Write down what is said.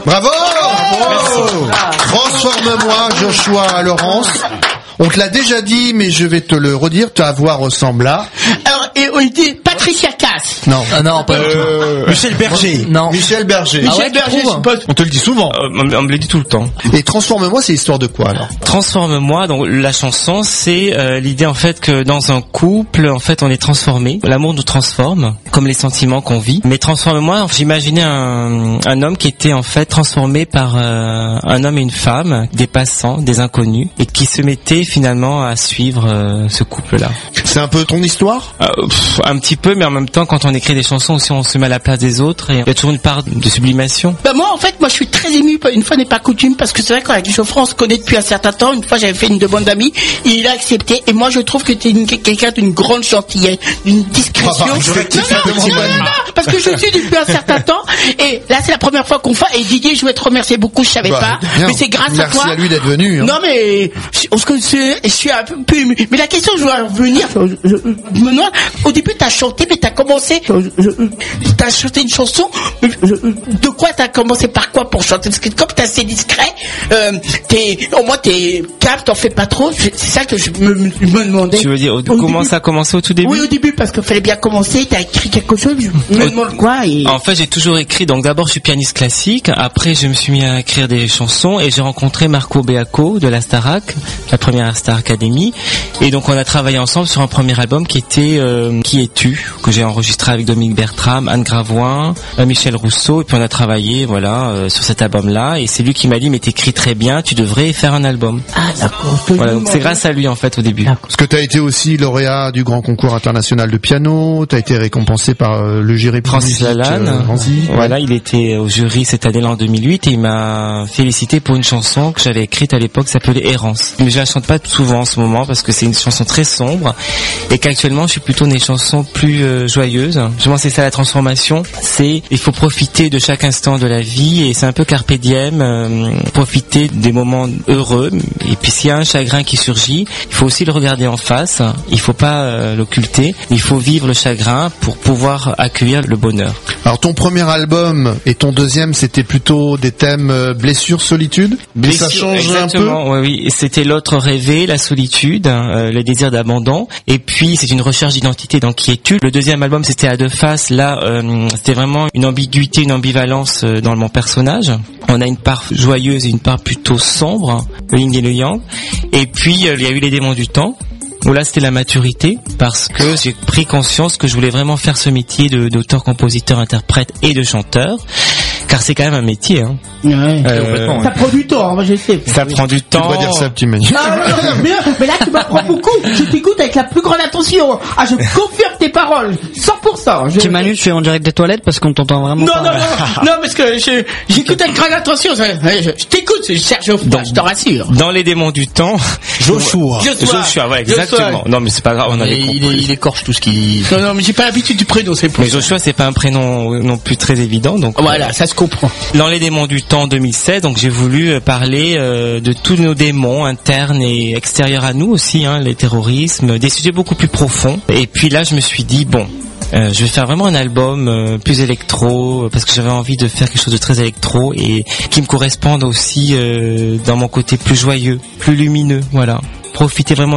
Bravo. Transforme-moi, Joshua Laurence. On te l'a déjà dit, mais je vais te le redire. Ta voix ressemble à... Alors, et on dit Patricia Cass. Non. Non, pas du tout. Michel Berger. Non. Michel Berger. Michel Berger, je suppose. On te le dit souvent. On me le dit tout le temps. Et Transforme-moi, c'est l'histoire de quoi alors? Transforme-moi, donc la chanson, c'est l'idée en fait que dans un couple, en fait, on est transformé. L'amour nous transforme, comme les sentiments qu'on vit. Mais Transforme-moi, j'imaginais un homme qui était en fait transformé par un homme et une femme, des passants, des inconnus, et qui se mettait finalement à suivre ce couple-là. C'est un peu ton histoire? Un petit peu, mais en même temps, quand on écrit des chansons aussi, on se met à la place des autres et il y a toujours une part de sublimation. Bah moi, en fait, je suis très ému. Une fois n'est pas coutume, parce que c'est vrai qu'avec Geoffroy, on se connaît depuis un certain temps. Une fois, j'avais fait une demande d'amis, il a accepté. Et moi, je trouve que t'es quelqu'un d'une grande gentillesse, d'une discrétion. Parce que je suis depuis un certain temps. Et là, c'est la première fois qu'on fait. Et Didier, je voulais te remercier beaucoup. Je savais pas, mais c'est grâce à toi. Merci à lui d'être venu. Hein. Non mais on se connaissait. Je suis un peu ému. Mais la question, je voulais revenir. Je me demande. Au début, t'as chanté, mais t'as commencé. T'as chanté une chanson. De quoi t'as commencé par quoi pour chanter? Parce que comme t'es assez discret, au moins t'es calme, t'en fais pas trop. C'est ça que je me demandais. Tu veux dire comment ça a commencé au tout début? Oui, au début, parce qu'il fallait bien commencer. T'as écrit quelque chose. Je me demande quoi. Et... En fait, j'ai toujours écrit. Donc d'abord, je suis pianiste classique. Après, je me suis mis à écrire des chansons et j'ai rencontré Marco Beaco de la Starac, la première Star Academy. Et donc, on a travaillé ensemble sur un premier album qui était Qui es-tu, que j'ai enregistré avec Dominique Bertram, Anne Gravoin, Michel Rousseau. Et puis on a travaillé, sur cet album-là. Et c'est lui qui m'a dit, mais t'écris très bien, tu devrais faire un album. Ah d'accord. Voilà, donc c'est grâce à lui en fait au début. Parce que t'as été aussi lauréat du grand concours international de piano. T'as été récompensé par le jury Francis Lalanne. Voilà, il était au jury cette année-là en 2008 et il m'a félicité pour une chanson que j'avais écrite à l'époque qui s'appelait Errance. Mais je la chante pas souvent en ce moment parce que c'est une chanson très sombre et qu'actuellement je suis plutôt dans des chansons plus joyeuses. Justement, c'est ça la transformation. Il faut profiter de chaque instant de la vie et c'est un peu carpe diem, profiter des moments heureux. Et puis s'il y a un chagrin qui surgit, il faut aussi le regarder en face. Il faut pas l'occulter. Il faut vivre le chagrin pour pouvoir accueillir le bonheur. Alors ton premier album et ton deuxième, c'était plutôt des thèmes blessure, solitude. Ça change exactement, un peu. Oui, c'était l'autre rêvé, la solitude, le désir d'abandon. Et puis c'est une recherche d'identité dans Qui es-tu. Le deuxième album, c'était à deux faces. Là, c'était vraiment une ambiguïté, une ambivalence dans mon personnage. On a une part joyeuse et une part plutôt sombre, le yin et le yang. Et puis il y a eu les démons du temps. Où là c'était la maturité parce que j'ai pris conscience que je voulais vraiment faire ce métier d'auteur, compositeur, interprète et de chanteur. Car c'est quand même un métier, hein. Ouais. Ça prend du temps, moi je sais. Ça prend du temps. Tu dois dire ça, petit menu. Mais là tu m'apprends beaucoup. Je t'écoute avec la plus grande attention. Ah, je confirme tes paroles, 100%. Petit Manu, tu fais en direct des toilettes parce qu'on t'entend vraiment pas. Non, parce que j'écoute avec grande attention. Je t'écoute, Serge, je te rassure. Dans les démons du temps, Joshua, ouais, exactement. Non, mais c'est pas grave, on avait compris. Il écorche tout ce qu'il dit. Non, mais j'ai pas l'habitude du prénom, c'est pour ça. Mais Joshua, c'est pas un prénom non plus très évident, donc. Voilà, ça se comprend. Dans les démons du temps 2016, donc j'ai voulu parler de tous nos démons internes et extérieurs à nous aussi, hein, les terrorismes, des sujets beaucoup plus profonds. Et puis là, je me suis dit je vais faire vraiment un album plus électro parce que j'avais envie de faire quelque chose de très électro et qui me corresponde aussi dans mon côté plus joyeux, plus lumineux, voilà. Profiter vraiment